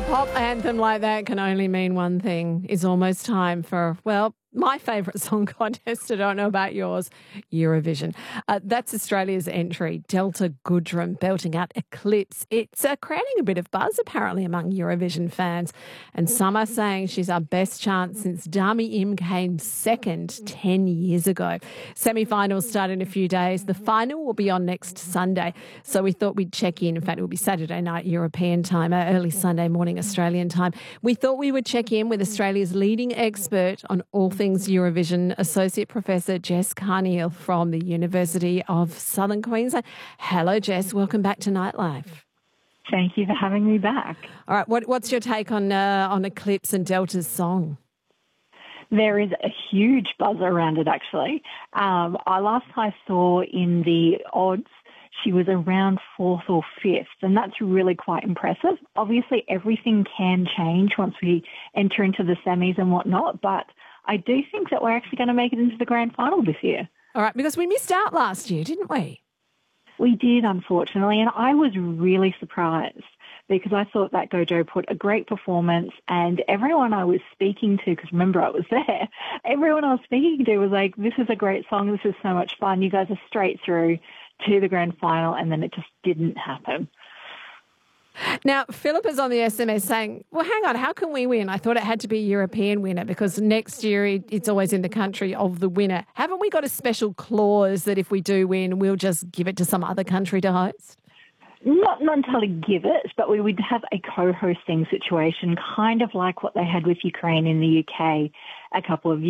pop anthem like that can only mean one thing. It's almost time for, well, my favourite song contest. I don't know about yours, Eurovision. That's Australia's entry, Delta Goodrem, belting out Eclipse. It's creating a bit of buzz, apparently, among Eurovision fans. And some are saying she's our best chance since Dami Im came second 10 years ago. Semi-finals start in a few days. The final will be on next Sunday. So we thought we'd check in. In fact, it will be Saturday night European time, early Sunday morning Australian time. We thought we would check in with Australia's leading expert on all things Eurovision, Associate Professor Jess Carneil from the University of Southern Queensland. Hello, Jess. Welcome back to Nightlife. Thank you for having me back. All right, what's your take on Eclipse and Delta's song? There is a huge buzz around it, actually. Last I saw in the odds, she was around fourth or fifth, and that's really quite impressive. Obviously, everything can change once we enter into the semis and whatnot, but I do think that we're actually going to make it into the grand final this year. All right, because we missed out last year, didn't we? We did, unfortunately, and I was really surprised because I thought that Gojo put a great performance, and everyone I was speaking to, because remember I was there, everyone I was speaking to was like, this is a great song, this is so much fun, you guys are straight through to the grand final, and then it just didn't happen. Now, Philip is on the SMS saying, well, hang on, how can we win? I thought it had to be a European winner because next year it's always in the country of the winner. Haven't we got a special clause that if we do win, we'll just give it to some other country to host? Not entirely give it, but we would have a co-hosting situation, kind of like what they had with Ukraine in the UK a couple of